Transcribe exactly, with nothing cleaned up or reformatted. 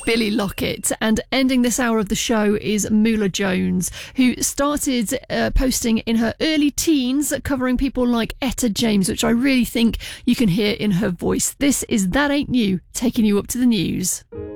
Billy Lockett. And ending this hour of the show is Moolah Jones, who started uh, posting in her early teens, covering people like Etta James, which I really think you can hear in her voice. This is That Ain't New, taking you up to the news.